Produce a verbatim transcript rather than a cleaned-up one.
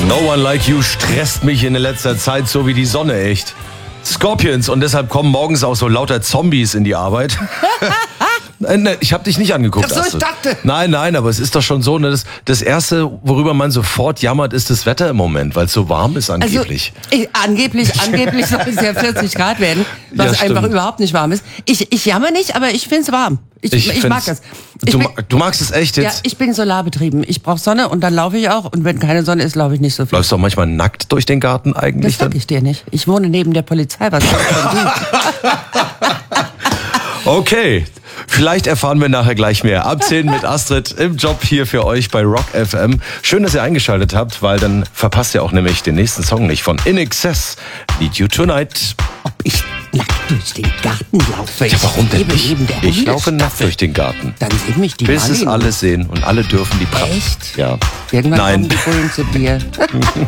No One Like You stresst mich in letzter Zeit so wie die Sonne, echt. Scorpions, und deshalb kommen morgens auch so lauter Zombies in die Arbeit. Ne, ich habe dich nicht angeguckt. Ach so, ich dachte. Nein, nein, aber es ist doch schon so, ne, das, das Erste, worüber man sofort jammert, ist das Wetter im Moment, weil es so warm ist angeblich. Also, ich, angeblich, angeblich soll es ja vierzig Grad werden, was Ja, einfach stimmt. überhaupt nicht warm ist. Ich, ich jammer nicht, aber ich find's warm. Ich, ich, ich mag das. Ich Du, bin, du magst es echt ja, jetzt? ich bin solarbetrieben. Ich brauche Sonne und dann laufe ich auch. Und wenn keine Sonne ist, laufe ich nicht so viel. Läufst du auch manchmal nackt durch den Garten Das eigentlich? sag ich dir nicht. Ich wohne neben der Polizei. Was soll ich denn tun? Okay, vielleicht erfahren wir nachher gleich mehr. Ab zehn mit Astrid im Job hier für euch bei Rock F M. Schön, dass ihr eingeschaltet habt, weil dann verpasst ihr auch nämlich den nächsten Song nicht von In Excess, Need You Tonight. Ob ich nackt durch den Garten laufe? Ja, warum denn lebe nicht? neben der Ich laufe nackt Hundestaffel. durch den Garten. Dann sehen mich die Bis Manni es nur. alle sehen und alle dürfen die Pracht. Echt? Ja. Irgendwann Nein. kommen die Bullen zu dir.